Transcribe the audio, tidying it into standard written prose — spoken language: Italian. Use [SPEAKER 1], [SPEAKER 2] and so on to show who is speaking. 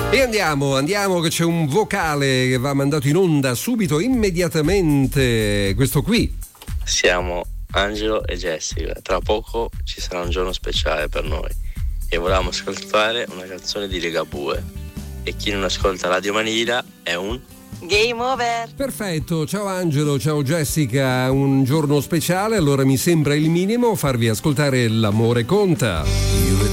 [SPEAKER 1] E andiamo che c'è un vocale che va mandato in onda subito, immediatamente, questo qui.
[SPEAKER 2] Siamo Angelo e Jessica, tra poco ci sarà un giorno speciale per noi e volevamo ascoltare una canzone di Ligabue e chi non ascolta Radio Manila è un
[SPEAKER 3] game over.
[SPEAKER 1] Perfetto, ciao Angelo, ciao Jessica, un giorno speciale, allora mi sembra il minimo farvi ascoltare L'amore conta.